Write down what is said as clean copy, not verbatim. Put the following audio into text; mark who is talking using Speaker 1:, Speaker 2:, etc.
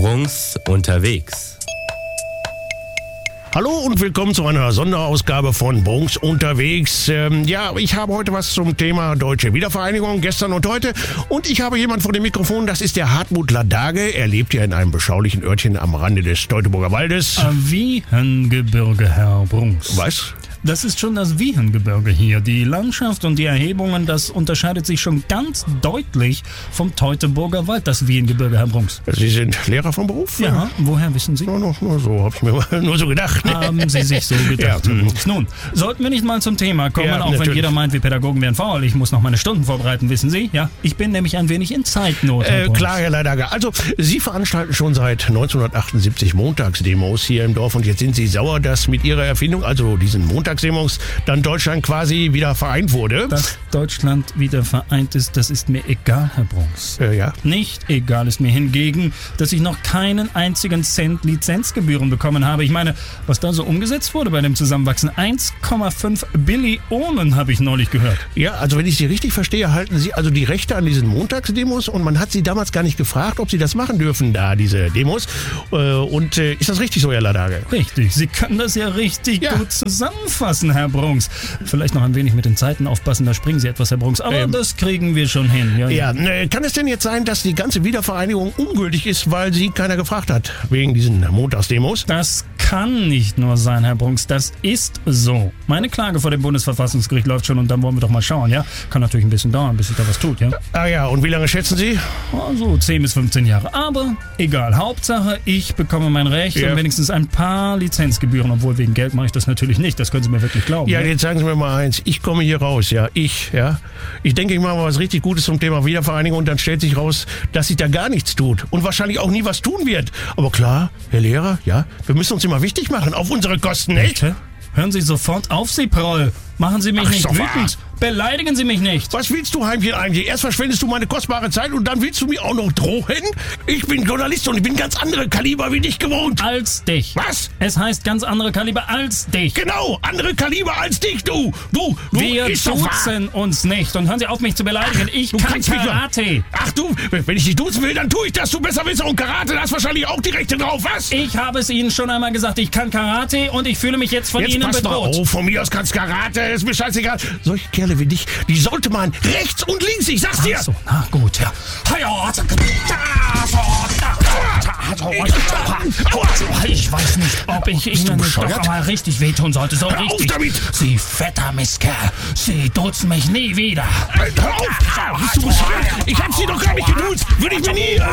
Speaker 1: Bruns unterwegs.
Speaker 2: Hallo und willkommen zu einer Sonderausgabe von Bruns unterwegs. Ich habe heute was zum Thema Deutsche Wiedervereinigung, gestern und heute. Und ich habe jemanden vor dem Mikrofon, das ist der Hartmut Ladage. Er lebt ja in einem beschaulichen Örtchen am Rande des Teutoburger Waldes.
Speaker 3: Wiehengebirge, Herr Bruns.
Speaker 2: Was?
Speaker 3: Das ist schon das Wiehengebirge hier. Die Landschaft und die Erhebungen, das unterscheidet sich schon ganz deutlich vom Teutoburger Wald, das Wiehengebirge, Herr Bruns.
Speaker 2: Sie sind Lehrer vom Beruf?
Speaker 3: Ja, woher wissen Sie?
Speaker 2: Nur so, habe ich mir nur so gedacht.
Speaker 3: Haben Sie sich so gedacht, Herr Bruns. Nun, sollten wir nicht mal zum Thema kommen, auch
Speaker 2: natürlich.
Speaker 3: wenn jeder meint, wir Pädagogen wären faul. Ich muss noch meine Stunden vorbereiten, wissen Sie? Ja, ich bin nämlich ein wenig in Zeitnot, Herr Bruns.
Speaker 2: Klar, Herr Ladage. Also, Sie veranstalten schon seit 1978 Montagsdemos hier im Dorf und jetzt sind Sie sauer, dass mit Ihrer Erfindung, also diesen Montagsdemos, dann Deutschland quasi wieder vereint wurde.
Speaker 3: Dass Deutschland wieder vereint ist, das ist mir egal, Herr Bruns.
Speaker 2: Ja.
Speaker 3: Nicht egal ist mir hingegen, dass ich noch keinen einzigen Cent Lizenzgebühren bekommen habe. Ich meine, was da so umgesetzt wurde bei dem Zusammenwachsen, 1,5 Billionen habe ich neulich gehört.
Speaker 2: Ja, also wenn ich Sie richtig verstehe, halten Sie also die Rechte an diesen Montagsdemos und man hat Sie damals gar nicht gefragt, ob Sie das machen dürfen, da diese Demos. Ist das richtig so, Herr Ladage?
Speaker 3: Richtig, Sie können das ja richtig gut zusammenfassen, Herr Bruns. Vielleicht noch ein wenig mit den Zeiten aufpassen, da springen Sie etwas, Herr Bruns, aber das kriegen wir schon hin. Ja.
Speaker 2: Kann es denn jetzt sein, dass die ganze Wiedervereinigung ungültig ist, weil Sie keiner gefragt hat, wegen diesen Montagsdemos?
Speaker 3: Das kann nicht nur sein, Herr Bruns, das ist so. Meine Klage vor dem Bundesverfassungsgericht läuft schon und dann wollen wir doch mal schauen, ja? Kann natürlich ein bisschen dauern, bis sich da was tut, ja?
Speaker 2: Ah ja, und wie lange schätzen Sie?
Speaker 3: So 10 bis 15 Jahre. Aber egal, Hauptsache, ich bekomme mein Recht und wenigstens ein paar Lizenzgebühren, obwohl wegen Geld mache ich das natürlich nicht, das können Sie mir wirklich glauben.
Speaker 2: Ja, jetzt sagen Sie mir mal eins, ich komme hier raus, Ich denke, ich mache mal was richtig Gutes zum Thema Wiedervereinigung und dann stellt sich raus, dass sich da gar nichts tut und wahrscheinlich auch nie was tun wird. Aber klar, Herr Lehrer, wir müssen uns immer wichtig machen, auf unsere Kosten, nicht?
Speaker 3: Bitte? Hören Sie sofort auf, Sie Proll. Machen Sie mich nicht wütend. Beleidigen Sie mich nicht.
Speaker 2: Was willst du, Heimchen, eigentlich? Erst verschwendest du meine kostbare Zeit und dann willst du mir auch noch drohen? Ich bin Journalist und ich bin ganz andere Kaliber wie dich gewohnt.
Speaker 3: Als dich.
Speaker 2: Was?
Speaker 3: Es heißt ganz andere Kaliber als dich.
Speaker 2: Genau, andere Kaliber als dich, du.
Speaker 3: Wir duzen uns nicht. Und hören Sie auf, mich zu beleidigen. Ich kann Karate.
Speaker 2: Ach du, wenn ich dich duzen will, dann tue ich das, du Besserwisser. Und Karate, da hast wahrscheinlich auch die Rechte drauf, was?
Speaker 3: Ich habe es Ihnen schon einmal gesagt. Ich kann Karate und ich fühle mich jetzt von Ihnen bedroht.
Speaker 2: Mal auf, von mir aus kannst Karate, ist mir scheißegal. Solche Kerle wie dich, die sollte man rechts und links, ich sag's dir.
Speaker 3: Ach so, na gut, ja. Ich weiß nicht, ob ich Ihnen nicht doch mal richtig wehtun sollte. So richtig.
Speaker 2: Auf damit!
Speaker 3: Sie fetter Mistkerl. Sie duzen mich nie wieder.
Speaker 2: Hör auf! Bist du bescheuert? Ich hab Sie doch gar nicht geduzt. Würde ich mir nie...